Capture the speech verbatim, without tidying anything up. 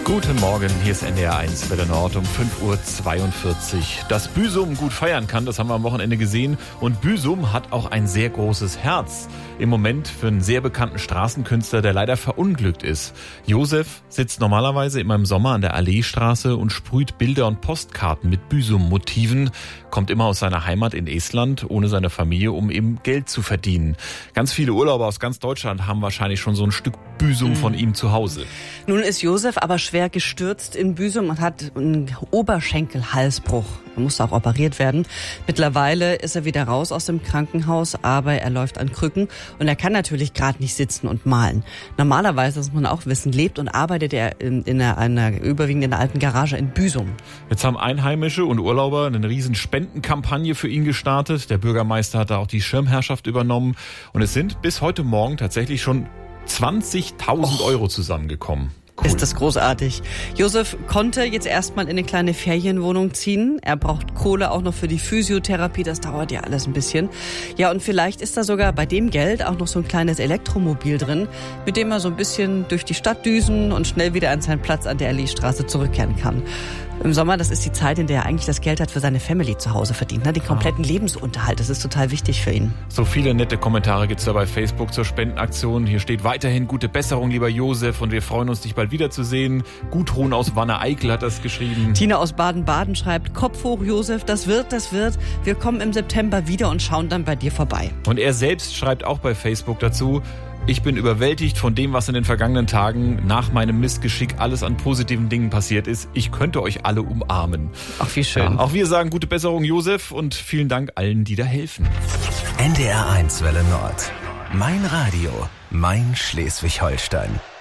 Guten Morgen, hier ist N D R eins Welle Nord um fünf Uhr zweiundvierzig. Dass Büsum gut feiern kann, das haben wir am Wochenende gesehen. Und Büsum hat auch ein sehr großes Herz. Im Moment für einen sehr bekannten Straßenkünstler, der leider verunglückt ist. Josef sitzt normalerweise immer im Sommer an der Alleestraße und sprüht Bilder und Postkarten mit Büsum-Motiven. Kommt immer aus seiner Heimat in Estland, ohne seine Familie, um eben Geld zu verdienen. Ganz viele Urlauber aus ganz Deutschland haben wahrscheinlich schon so ein Stück Büsum mhm. von ihm zu Hause. Nun ist Josef aber schwer gestürzt in Büsum und hat einen Oberschenkelhalsbruch. Er musste auch operiert werden. Mittlerweile ist er wieder raus aus dem Krankenhaus, aber er läuft an Krücken und er kann natürlich gerade nicht sitzen und malen. Normalerweise, das muss man auch wissen, lebt und arbeitet er in, in einer, einer überwiegend in einer alten Garage in Büsum. Jetzt haben Einheimische und Urlauber eine riesen Spendenkampagne für ihn gestartet. Der Bürgermeister hat da auch die Schirmherrschaft übernommen und es sind bis heute Morgen tatsächlich schon zwanzigtausend Euro zusammengekommen. Cool. Ist das großartig. Josef konnte jetzt erstmal in eine kleine Ferienwohnung ziehen. Er braucht Kohle auch noch für die Physiotherapie. Das dauert ja alles ein bisschen. Ja, und vielleicht ist da sogar bei dem Geld auch noch so ein kleines Elektromobil drin, mit dem er so ein bisschen durch die Stadt düsen und schnell wieder an seinen Platz an der Alleestraße zurückkehren kann. Im Sommer, das ist die Zeit, in der er eigentlich das Geld hat für seine Family zu Hause verdient, ne? Den kompletten ah. Lebensunterhalt. Das ist total wichtig für ihn. So viele nette Kommentare gibt's da bei Facebook zur Spendenaktion. Hier steht weiterhin gute Besserung, lieber Josef, und wir freuen uns, dich bald wiederzusehen. Gudrun aus Wanne-Eickel hat das geschrieben. Tina aus Baden-Baden schreibt, Kopf hoch, Josef, das wird, das wird. Wir kommen im September wieder und schauen dann bei dir vorbei. Und er selbst schreibt auch bei Facebook dazu, ich bin überwältigt von dem, was in den vergangenen Tagen nach meinem Missgeschick alles an positiven Dingen passiert ist. Ich könnte euch alle umarmen. Ach, wie schön. Ja, auch wir sagen gute Besserung, Josef, und vielen Dank allen, die da helfen. N D R eins Welle Nord. Mein Radio, mein Schleswig-Holstein.